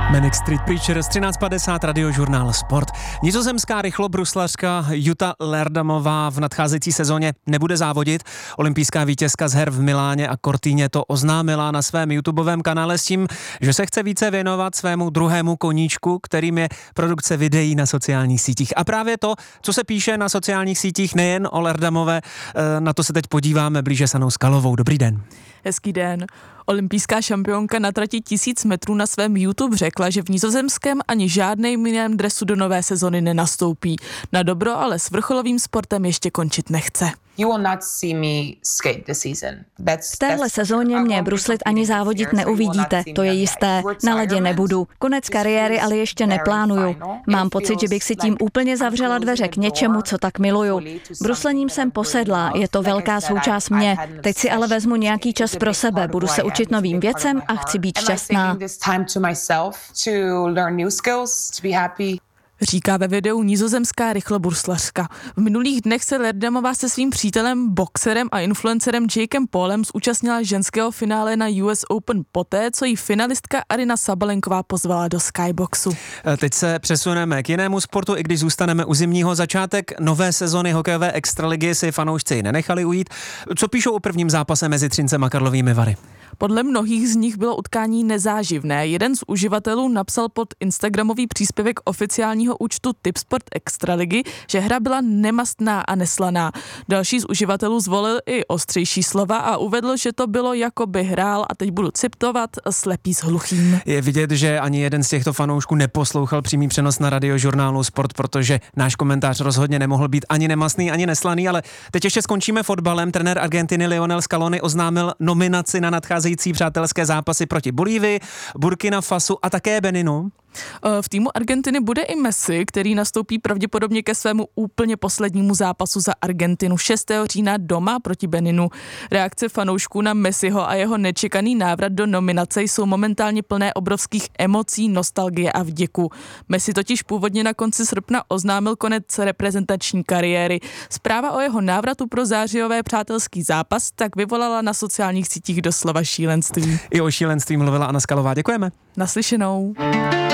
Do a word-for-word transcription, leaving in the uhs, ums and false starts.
Manic Street Preachers, třináct padesát, radiožurnál Sport. Nizozemská rychlobruslařka Jutta Leerdamová v nadcházející sezóně nebude závodit. Olympijská vítězka z her v Miláně a Cortíně to oznámila na svém YouTubeovém kanále s tím, že se chce více věnovat svému druhému koníčku, kterým je produkce videí na sociálních sítích. A právě to, co se píše na sociálních sítích nejen o Leerdamové, na to se teď podíváme blíže s Anou Skalovou. Dobrý den. Hezký den. Olympijská šampionka na trati tisíc metrů na svém YouTube řekla, že v nizozemském ani žádném jiném dresu do nové sezony nenastoupí. Na dobro ale s vrcholovým sportem ještě končit nechce. V téhle sezóně mě bruslit ani závodit neuvidíte, to je jisté. Na ledě nebudu. Konec kariéry ale ještě neplánuju. Mám pocit, že bych si tím úplně zavřela dveře k něčemu, co tak miluju. Bruslením jsem posedlá, je to velká součást mě. Teď si ale vezmu nějaký čas pro sebe, budu se učit novým věcem a chci být šťastná. Říká ve videu nizozemská rychlobruslařka. V minulých dnech se Leerdamová se svým přítelem, boxerem a influencerem Jakem Paulem zúčastnila ženského finále na U S Open poté, co jí finalistka Aryna Sabalenková pozvala do Skyboxu. Teď se přesuneme k jinému sportu, i když zůstaneme u zimního. Začátek nové sezony hokejové extraligy si fanoušci nenechali ujít. Co píšou o prvním zápase mezi Třincem a Karlovými Vary? Podle mnohých z nich bylo utkání nezáživné. Jeden z uživatelů napsal pod instagramový příspěvek oficiálního účtu Tipsport Extraligy, že hra byla nemastná a neslaná. Další z uživatelů zvolil i ostřejší slova a uvedl, že to bylo jako by hrál, a teď budu citovat, slepý s hluchým. Je vidět, že ani jeden z těchto fanoušků neposlouchal přímý přenos na radiožurnálu Sport, protože náš komentář rozhodně nemohl být ani nemastný, ani neslaný, ale teď ještě skončíme fotbalem. Trenér Argentiny Lionel Scaloni oznámil nominaci na nadcházející přátelské zápasy proti Bolívii, Burkina Fasu a také Beninu. V týmu Argentiny bude i Messi, který nastoupí pravděpodobně ke svému úplně poslednímu zápasu za Argentinu šestého října doma proti Beninu. Reakce fanoušků na Messiho a jeho nečekaný návrat do nominace jsou momentálně plné obrovských emocí, nostalgie a vděku. Messi totiž původně na konci srpna oznámil konec reprezentační kariéry. Zpráva o jeho návratu pro zářijové přátelský zápas tak vyvolala na sociálních sítích doslova šílenství. I o šílenství mluvila Anna Skalová. Děkujeme. Naslyšenou.